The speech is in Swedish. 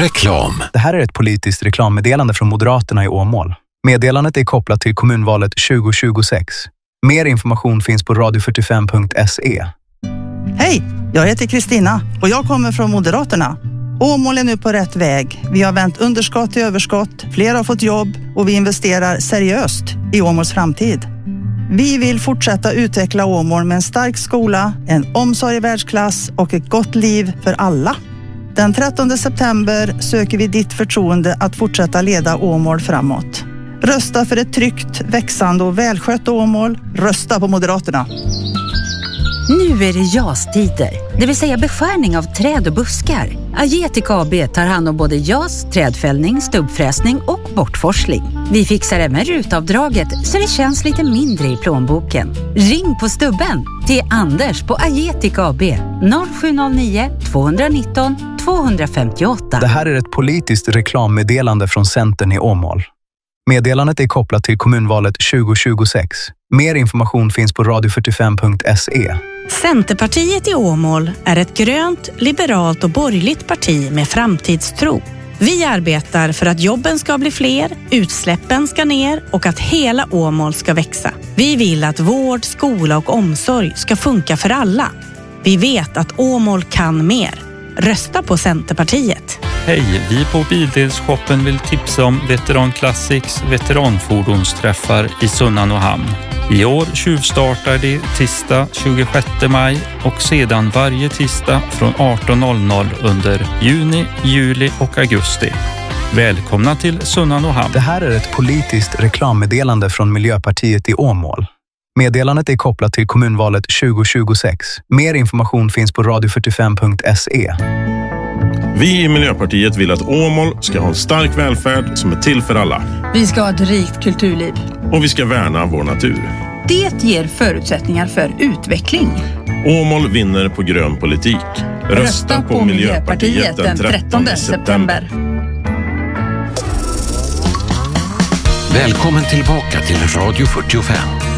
Reklam. Det här är ett politiskt reklammeddelande från Moderaterna i Åmål. Meddelandet är kopplat till kommunvalet 2026. Mer information finns på radio45.se. Hej, jag heter Kristina och jag kommer från Moderaterna. Åmål är nu på rätt väg. Vi har vänt underskott till överskott, fler har fått jobb och vi investerar seriöst i Åmåls framtid. Vi vill fortsätta utveckla Åmål med en stark skola, en omsorg i världsklass och ett gott liv för alla. Den 13 september söker vi ditt förtroende att fortsätta leda Åmål framåt. Rösta för ett tryggt, växande och välskött Åmål. Rösta på Moderaterna. Nu är det JAS-tider, det vill säga beskärning av träd och buskar. Agetic AB tar hand om både JAS, trädfällning, stubbfräsning och bortforsling. Vi fixar även rutavdraget så det känns lite mindre i plånboken. Ring på stubben till Anders på Agetic AB 0709 219 258. Det här är ett politiskt reklammeddelande från Centern i Åmål. Meddelandet är kopplat till kommunvalet 2026. Mer information finns på radio45.se. Centerpartiet i Åmål är ett grönt, liberalt och borgerligt parti med framtidstro. Vi arbetar för att jobben ska bli fler, utsläppen ska ner och att hela Åmål ska växa. Vi vill att vård, skola och omsorg ska funka för alla. Vi vet att Åmål kan mer. Rösta på Centerpartiet. Hej, vi på Bildelshoppen vill tipsa om Veteran Classics veteranfordonsträffar i Sunnanåhamn. I år tjuvstartar det tisdag 26 maj och sedan varje tisdag från 18.00 under juni, juli och augusti. Välkomna till Sunnanåhamn. Det här är ett politiskt reklammeddelande från Miljöpartiet i Åmål. Meddelandet är kopplat till kommunvalet 2026. Mer information finns på radio45.se. Vi i Miljöpartiet vill att Åmål ska ha en stark välfärd som är till för alla. Vi ska ha ett rikt kulturliv. Och vi ska värna vår natur. Det ger förutsättningar för utveckling. Åmål vinner på grön politik. Rösta på Miljöpartiet den 13 september. Välkommen tillbaka till Radio 45.